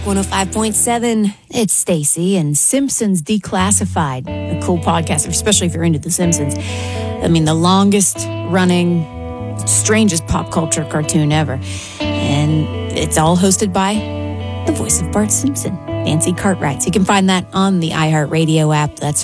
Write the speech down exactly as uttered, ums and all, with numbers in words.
one oh five point seven, it's Stacy and Simpsons Declassified, a cool podcast, especially if you're into The Simpsons. I mean, the longest running, strangest pop culture cartoon ever. And it's all hosted by the voice of Bart Simpson, Nancy Cartwright. So you can find that on the iHeartRadio app. That's